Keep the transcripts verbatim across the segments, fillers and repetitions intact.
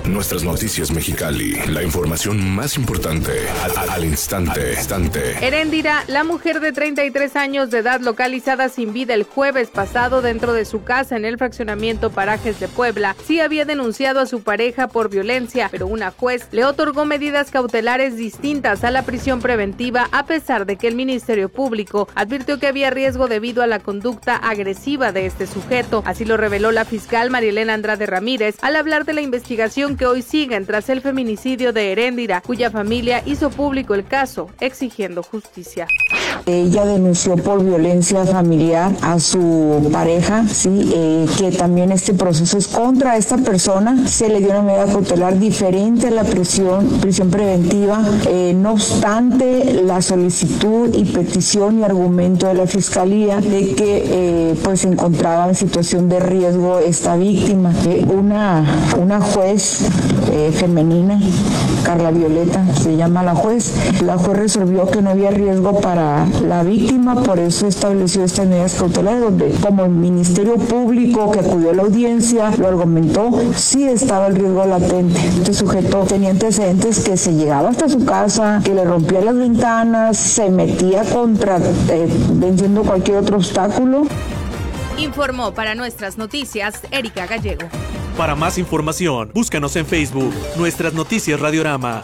Nuestras noticias Mexicali, la información más importante al, al instante. instante. Heréndira, la mujer de treinta y tres años de edad localizada sin vida el jueves pasado dentro de su casa en el fraccionamiento Parajes de Puebla, sí había denunciado a su pareja por violencia, pero una juez le otorgó medidas cautelares distintas a la prisión preventiva a pesar de que el Ministerio Público advirtió que había riesgo debido a la conducta agresiva de este sujeto. Así lo reveló la fiscal Marielena Andrade Ramírez al hablar de la investigación que hoy siguen tras el feminicidio de Heréndira, cuya familia hizo público el caso, exigiendo justicia. Ella denunció por violencia familiar a su pareja, sí, eh, que también este proceso es contra esta persona. Se le dio una medida cautelar diferente a la prisión, prisión preventiva. Eh, no obstante, la solicitud y petición y argumento de la fiscalía de que eh, pues se encontraba en situación de riesgo esta víctima. Eh, una, una juez eh, femenina, Carla Violeta, se llama la juez. La juez resolvió que no había riesgo para la víctima, por eso estableció estas medidas cautelares, donde como el Ministerio Público que acudió a la audiencia lo argumentó, sí estaba el riesgo latente. Este sujeto tenía antecedentes que se llegaba hasta su casa, que le rompía las ventanas, se metía contra, eh, venciendo cualquier otro obstáculo. Informó para Nuestras Noticias Erika Gallego. Para más información, búscanos en Facebook, Nuestras Noticias Radiorama.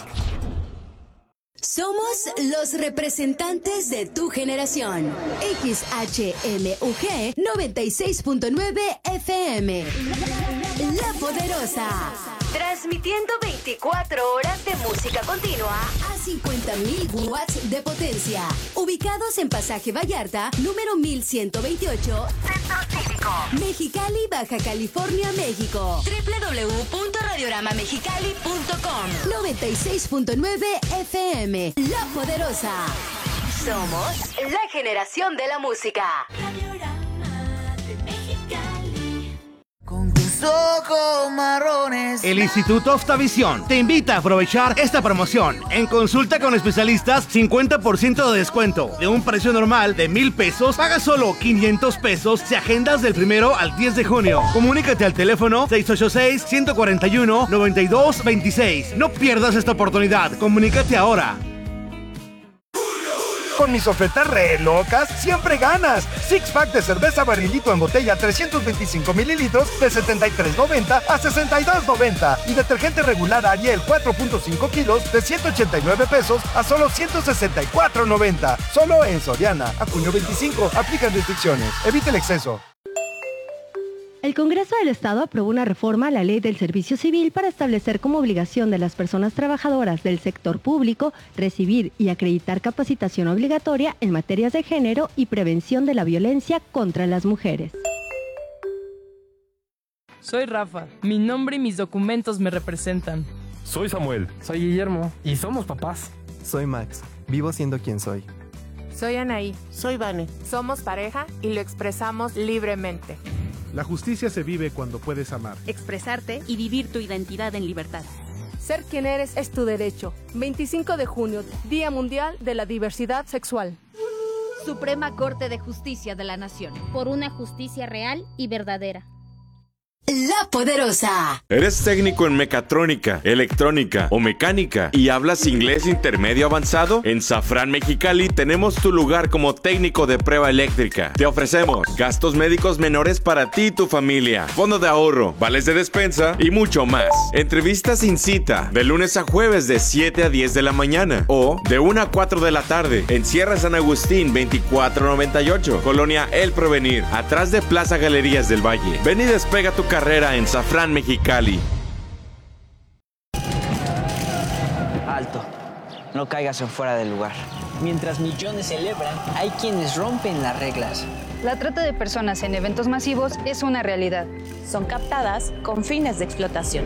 Somos los representantes de tu generación. X H M U G noventa y seis punto nueve F M. La Poderosa. Transmitiendo veinticuatro horas de música continua a cincuenta mil watts de potencia. Ubicados en Pasaje Vallarta, número mil ciento veintiocho, Centro Cívico, Mexicali, Baja California, México. doble u doble u doble u punto radiorama mexicali punto com. noventa y seis punto nueve F M. La Poderosa. Somos la generación de la música. Con tus ojos marrones. El Instituto Oftavisión te invita a aprovechar esta promoción. En consulta con especialistas, cincuenta por ciento de descuento. De un precio normal de mil pesos, paga solo quinientos pesos si agendas del primero al diez de junio. Comunícate al teléfono seis ocho seis, uno cuatro uno, nueve dos dos seis. No pierdas esta oportunidad. Comunícate ahora. Con mis ofertas re locas, siempre ganas. Six pack de cerveza barrilito en botella trescientos veinticinco mililitros de setenta y tres noventa a sesenta y dos noventa. Y detergente regular Ariel cuatro punto cinco kilos de ciento ochenta y nueve pesos a solo ciento sesenta y cuatro noventa. Solo en Soriana. A junio veinticinco. Aplican restricciones. Evite el exceso. El Congreso del Estado aprobó una reforma a la Ley del Servicio Civil para establecer como obligación de las personas trabajadoras del sector público recibir y acreditar capacitación obligatoria en materias de género y prevención de la violencia contra las mujeres. Soy Rafa. Mi nombre y mis documentos me representan. Soy Samuel. Soy Guillermo. Y somos papás. Soy Max. Vivo siendo quien soy. Soy Anaí. Soy Vane. Somos pareja y lo expresamos libremente. La justicia se vive cuando puedes amar, expresarte y vivir tu identidad en libertad. Ser quien eres es tu derecho. veinticinco de junio, Día Mundial de la Diversidad Sexual. Suprema Corte de Justicia de la Nación. Por una justicia real y verdadera. La Poderosa. ¿Eres técnico en mecatrónica, electrónica o mecánica y hablas inglés intermedio avanzado? En Safran Mexicali tenemos tu lugar como técnico de prueba eléctrica. Te ofrecemos gastos médicos menores para ti y tu familia, fondo de ahorro, vales de despensa y mucho más. Entrevistas sin cita, de lunes a jueves de siete a diez de la mañana o de una a cuatro de la tarde en Sierra San Agustín veinticuatro noventa y ocho, Colonia El Provenir, atrás de Plaza Galerías del Valle. Ven y despega tu carrera en Safran Mexicali. Alto, no caigas en fuera del lugar. Mientras millones celebran, hay quienes rompen las reglas. La trata de personas en eventos masivos es una realidad. Son captadas con fines de explotación.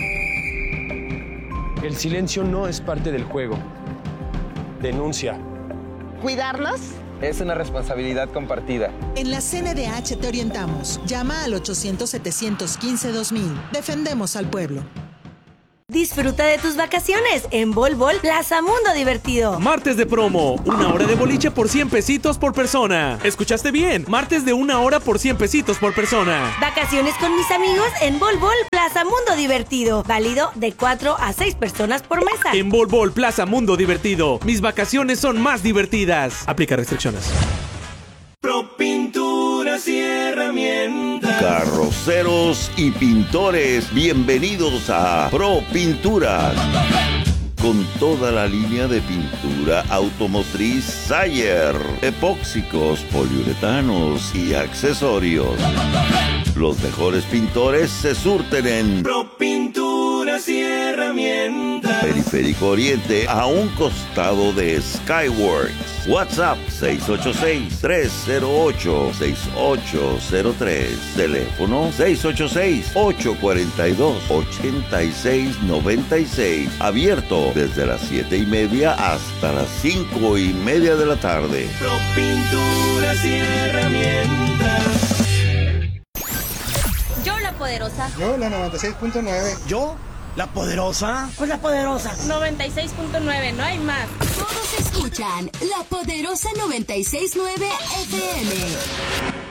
El silencio no es parte del juego. Denuncia. ¿Cuidarnos? Es una responsabilidad compartida. En la C N D H te orientamos. Llama al ochocientos, setecientos quince, dos mil. Defendemos al pueblo. Disfruta de tus vacaciones en Bol Bol Plaza Mundo Divertido. Martes de promo, una hora de boliche por cien pesitos por persona. ¿Escuchaste bien? Martes de una hora por cien pesitos por persona. Vacaciones con mis amigos en Bol Bol Plaza Mundo Divertido. Válido de cuatro a seis personas por mesa. En Bol Bol Plaza Mundo Divertido, mis vacaciones son más divertidas. Aplica restricciones. Pro Pinturas y Herramientas. Carroceros y pintores, bienvenidos a Pro Pinturas. Con toda la línea de pintura automotriz Sayer, epóxicos, poliuretanos y accesorios. Los mejores pintores se surten en Pro Pinturas y Herramientas. Periférico Oriente, a un costado de Skyworks. WhatsApp seis ocho seis, tres cero ocho, seis ocho cero tres. Teléfono seis ocho seis, ocho cuatro dos, ocho seis nueve seis. Abierto desde las siete y media hasta las cinco y media de la tarde. Pro Pinturas y Herramientas. Yo la poderosa. Yo la noventa y seis punto nueve. Yo la poderosa. Pues la poderosa. noventa y seis punto nueve, no hay más. Todos escuchan La Poderosa noventa y seis punto nueve F M.